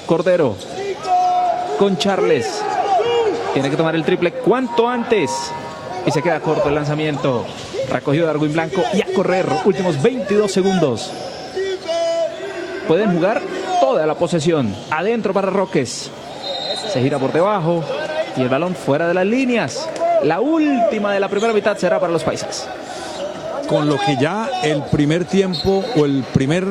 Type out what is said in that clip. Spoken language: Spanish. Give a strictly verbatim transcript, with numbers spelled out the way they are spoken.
Cordero con Charles. Tiene que tomar el triple cuanto antes. Y se queda corto el lanzamiento. Recogido Darwin Blanco y a correr. Últimos veintidós segundos. Pueden jugar toda la posesión. Adentro para Roques. Se gira por debajo. Y el balón fuera de las líneas. La última de la primera mitad será para los paisas. Con lo que ya el primer tiempo o el primer